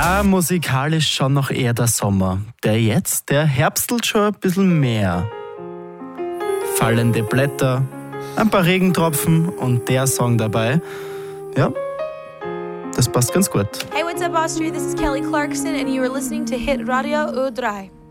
Ja, musikalisch schon noch eher der Sommer. Der herbstelt schon ein bisschen mehr. Fallende Blätter, ein paar Regentropfen und der Song dabei. Ja, das passt ganz gut. Hey, what's up, Austria? This is Kelly Clarkson and you are listening to Hit Radio U3.